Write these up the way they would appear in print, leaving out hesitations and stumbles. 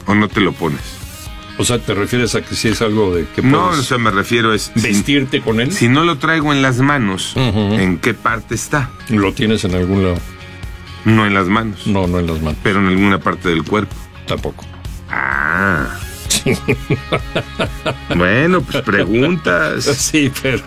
¿O no te lo pones? O sea, ¿te refieres a que si es algo de que no, o sea, me refiero es... vestirte con él? Si no lo traigo en las manos, ¿en qué parte está? ¿Lo tienes en algún lado? No en las manos. No en las manos. Pero en alguna parte del cuerpo. Tampoco. Ah. Bueno, pues preguntas. Sí, pero...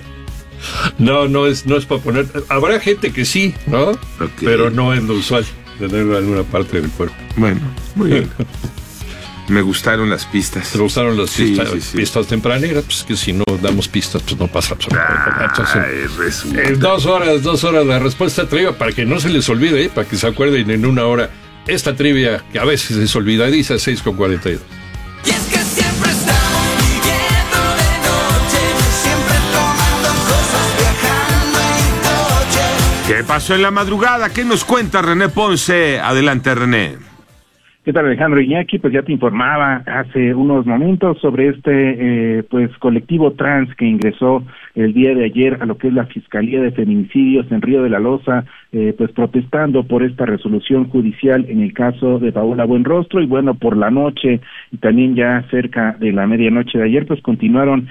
No es para poner... Habrá gente que sí, ¿no? Okay. Pero no es lo usual tenerlo en alguna parte del cuerpo. Bueno, muy bien. Me gustaron las pistas. ¿Te gustaron las pistas? Sí. Pistas tempraneras, pues que si no damos pistas, pues no pasa absolutamente. En 2 horas la respuesta trivia, para que no se les olvide, para que se acuerden en 1 hora, esta trivia que a veces es olvidadiza, 6:42. Y es que siempre estamos viviendo de noche, siempre tomando cosas, viajando en coche. ¿Qué pasó en la madrugada? ¿Qué nos cuenta René Ponce? Adelante, René. ¿Qué tal, Alejandro? Iñaki, pues ya te informaba hace unos momentos sobre este colectivo trans que ingresó el día de ayer a lo que es la Fiscalía de Feminicidios en Río de la Loza, pues protestando por esta resolución judicial en el caso de Paola Buenrostro. Y bueno, por la noche y también ya cerca de la medianoche de ayer, pues continuaron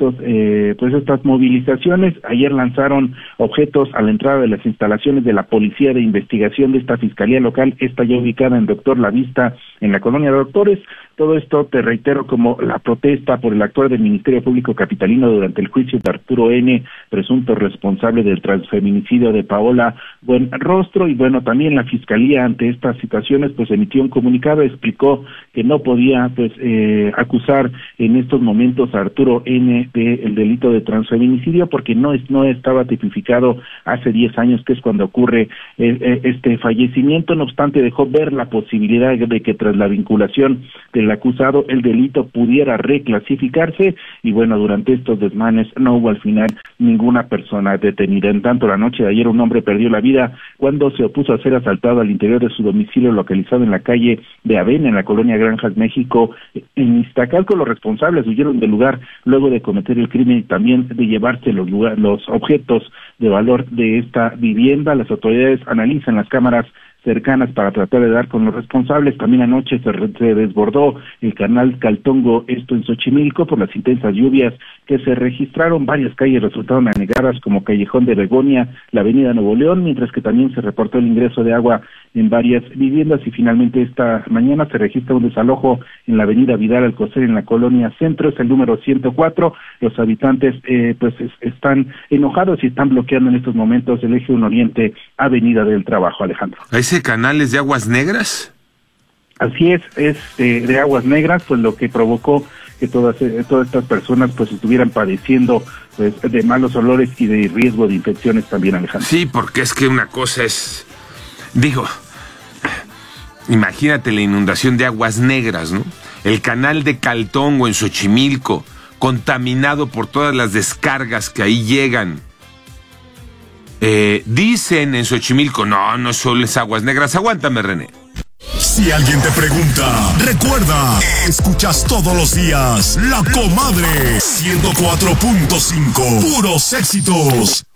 estas movilizaciones. Ayer lanzaron objetos a la entrada de las instalaciones de la Policía de Investigación de esta Fiscalía Local, esta ya ubicada en Doctor La Vista, en la colonia de Doctores. Todo esto, te reitero, como la protesta por el actuar del Ministerio Público Capitalino durante el juicio de Arturo N., presunto responsable del transfeminicidio de Paola Buenrostro. Y bueno, también la Fiscalía, ante estas situaciones, pues emitió un comunicado, explicó que no podía acusar en estos momentos a Arturo N. del delito de transfeminicidio porque no estaba tipificado hace 10 años, que es cuando ocurre este fallecimiento. No obstante, dejó ver la posibilidad de que tras la vinculación del acusado el delito pudiera reclasificarse. Y bueno, durante estos desmanes no hubo al final ninguna persona detenida. En tanto, la noche de ayer un hombre perdió la vida cuando se opuso a ser asaltado al interior de su domicilio localizado en la calle de Avena, en la colonia Granjas, México, en Iztacalco. Los responsables huyeron del lugar luego de cometer el crimen y también de llevarse los objetos de valor de esta vivienda. Las autoridades analizan las cámaras cercanas para tratar de dar con los responsables. También anoche se desbordó el canal Caltongo, esto en Xochimilco, por las intensas lluvias que se registraron. Varias calles resultaron anegadas, como Callejón de Begonia, la avenida Nuevo León, mientras que también se reportó el ingreso de agua en varias viviendas. Y finalmente esta mañana se registra un desalojo en la avenida Vidal Alcocer, en la colonia Centro, es el número 104. Los habitantes están enojados y están bloqueando en estos momentos el eje 1 Oriente, Avenida del Trabajo, Alejandro. ¿Ese canal es de aguas negras? Así es de aguas negras, pues lo que provocó que todas estas personas pues estuvieran padeciendo pues de malos olores y de riesgo de infecciones también, Alejandro. Sí, porque es que una cosa es, imagínate la inundación de aguas negras, ¿no? El canal de Caltongo en Xochimilco, contaminado por todas las descargas que ahí llegan. Dicen en Xochimilco, no solo es aguas negras. Aguántame, René. Si alguien te pregunta, recuerda, escuchas todos los días La Comadre 104.5, puros éxitos.